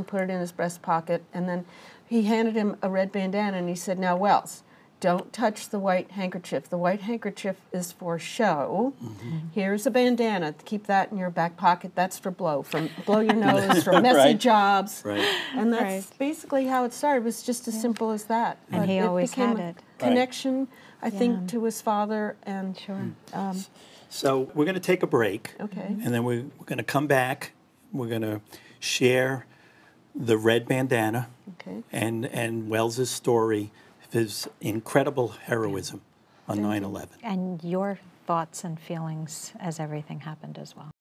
and put it in his breast pocket. And then he handed him a red bandana, and he said, "Now, Wells, don't touch the white handkerchief. The white handkerchief is for show. Here's a bandana. Keep that in your back pocket. That's for blow your nose, for messy jobs." Right. And that's basically how it started. It was just as simple as that. And But he always became had it. a connection, I think, to his father. And So we're going to take a break. Okay. And then we're going to come back. We're going to share the red bandana and Wells's story of his incredible heroism on 9/11. And your thoughts and feelings as everything happened as well.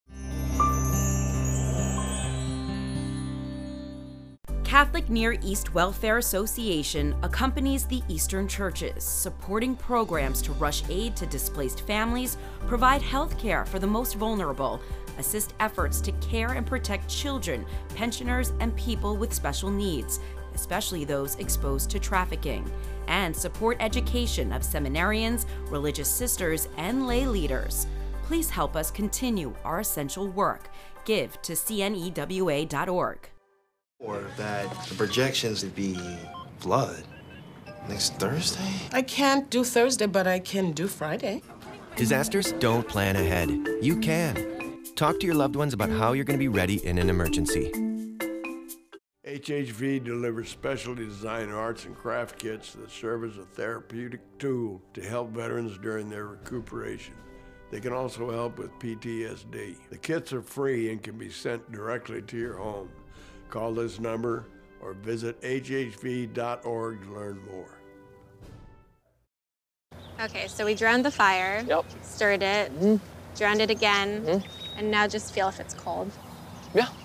Catholic Near East Welfare Association accompanies the Eastern churches, supporting programs to rush aid to displaced families, provide health care for the most vulnerable, assist efforts to care and protect children, pensioners, and people with special needs, especially those exposed to trafficking, and support education of seminarians, religious sisters, and lay leaders. Please help us continue our essential work. Give to cnewa.org. Or that the projections would be flood next Thursday? I can't do Thursday, but I can do Friday. Disasters don't plan ahead. You can. Talk to your loved ones about how you're going to be ready in an emergency. HHV delivers specially designed arts and craft kits that serve as a therapeutic tool to help veterans during their recuperation. They can also help with PTSD. The kits are free and can be sent directly to your home. Call this number or visit hhv.org to learn more. Okay, so we drowned the fire, stirred it, drowned it again, and now just feel if it's cold. Yeah.